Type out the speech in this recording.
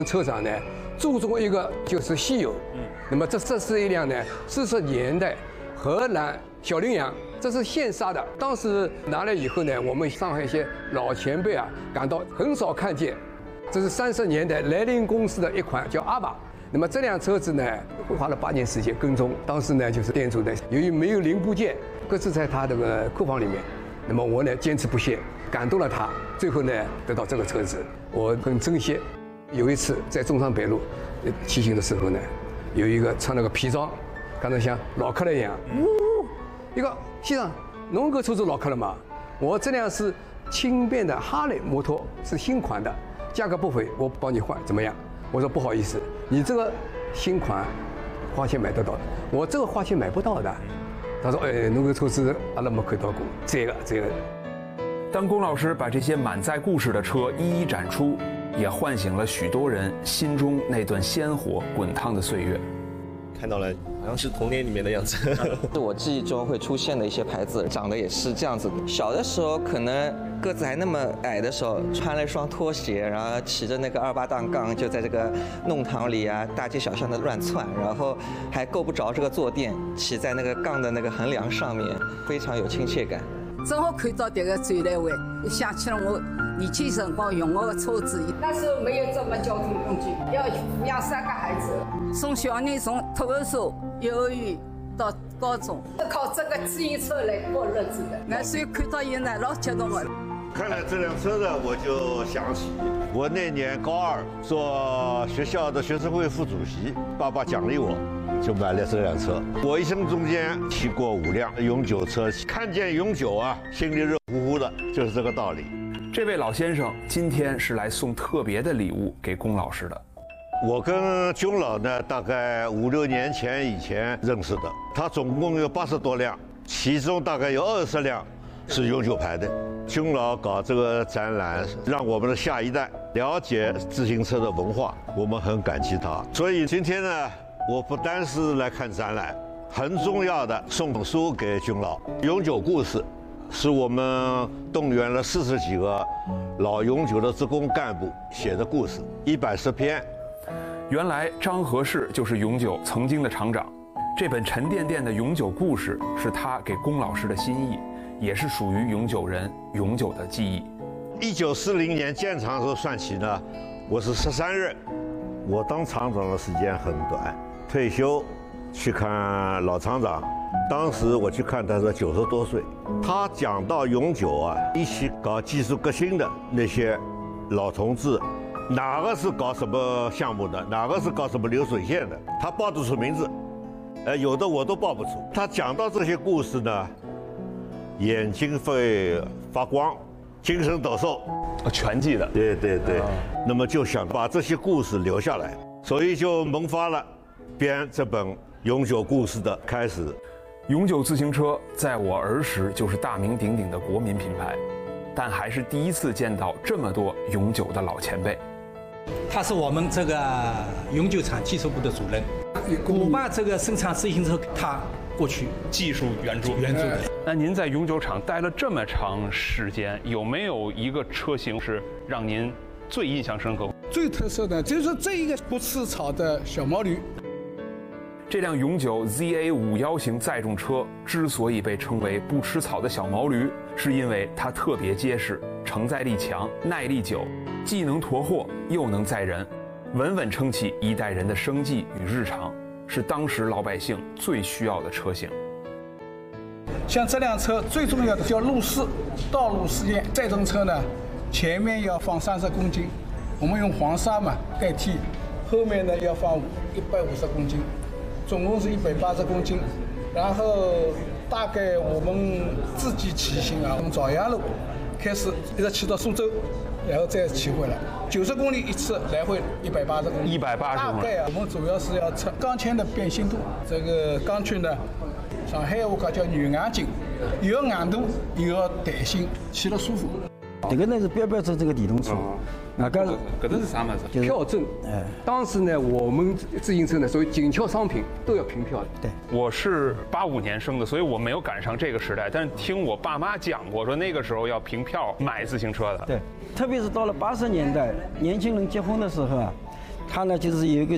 车厂呢注重一个就是稀有，那么这是一辆呢40年代荷兰小羚羊，这是现杀的。当时拿来以后呢，我们上海一些老前辈啊感到很少看见。这是30年代莱茵公司的一款叫阿巴。那么这辆车子呢，花了8年时间跟踪。当时呢，就是店主呢，由于没有零部件，搁置在他这个库房里面。那么我呢坚持不懈，感动了他，最后呢得到这个车子，我很珍惜。有一次在中山北路骑行的时候呢，有一个穿了个皮装，刚才像老客人一样，一个先生，侬搿车子老客了嘛？我这辆是轻便的哈雷摩托，是新款的，价格不菲，我帮你换怎么样？我说不好意思，你这个新款花钱买得到的，我这个花钱买不到的。他说：“哎，侬搿车子阿拉没看到过，这个。” 当龚老师把这些满载故事的车一一展出，也唤醒了许多人心中那段鲜活滚烫的岁月。 看到了，好像是童年里面的样子。 是我记忆中会出现的一些牌子，长得也是这样子的。小的时候可能个子还那么矮的时候，穿了一双拖鞋，然后骑着那个2.8档杠，就在这个弄堂里啊、大街小巷的乱窜，然后还够不着这个坐垫，骑在那个杠的那个横梁上面，非常有亲切感。 正好看到这个展览会，想起了我年轻辰光用我的车子。那时候没有这么交通工具，要抚养3个孩子，送小人从托儿所、幼儿园到高中，是靠这个自行车来过日子的。那所以看到伊呢，老激动的。 看了这辆车呢，我就想起我那年高2做学校的学生会副主席，爸爸奖励我，就买了这辆车。我一生中间骑过5辆永久车，看见永久啊，心里热乎乎的，就是这个道理。 这位老先生今天是来送特别的礼物给龚老师的。 我跟龚老呢，大概5、6年以前认识的。他总共有80多辆，其中大概有20辆是永久牌的。龚老搞这个展览，让我们的下一代了解自行车的文化，我们很感激他。所以今天呢，我不单是来看展览，很重要的送本书给龚老，《永久故事》是我们动员了40几个老永久的职工干部写的故事，110篇。 原来张和世就是永久曾经的厂长，这本沉甸甸的永久故事是他给龚老师的心意，也是属于永久人永久的记忆。 1940年建厂的时候算起呢，我是13任，我当厂长的时间很短，退休去看老厂长，当时我去看他是90多岁。他讲到永久啊，一起搞技术革新的那些老同志，哪个是搞什么项目的，哪个是搞什么流水线的，他报得出名字，有的我都报不出。他讲到这些故事呢，眼睛会发光，精神抖擞， 全记得。 对。那么就想把这些故事留下来，所以就萌发了编这本永久故事的开始。 永久自行车在我儿时就是大名鼎鼎的国民品牌，但还是第一次见到这么多永久的老前辈。 他是我们这个永久厂技术部的主任，我把这个生产自行车他过去技术援助的。那您在永久厂待了这么长时间，有没有一个车型是让您最印象深刻？ 最特色的就是这一个不吃草的小毛驴。 这辆永久 ZA51型载重车之所以被称为不吃草的小毛驴，是因为它特别结实，承载力强，耐力久，既能驮货又能载人，稳稳撑起一代人的生计与日常，是当时老百姓最需要的车型。 像这辆车最重要的叫路试，道路试验载重车呢，前面要放30公斤，我们用黄沙嘛代替，后面呢要放150公斤。总共是180公斤，然后大概我们自己骑行啊，从枣阳路开始一直骑到苏州，然后再骑回来，90公里一次，来回180公里。 180。 大概啊，我们主要是要测钢圈的变形度。这个钢圈呢，上海话讲叫软硬劲，又要硬度又要弹性，骑了舒服。 这个呢是标准这个电动车。 搿是啥么子？ 票证。当时呢，我们自行车呢，属于紧俏商品，都要凭票的。 对， 我是85年生的，所以我没有赶上这个时代。但是听我爸妈讲过，说那个时候要凭票买自行车的。 对，特别是到了80年代，年轻人结婚的时候啊， 它呢就是有一个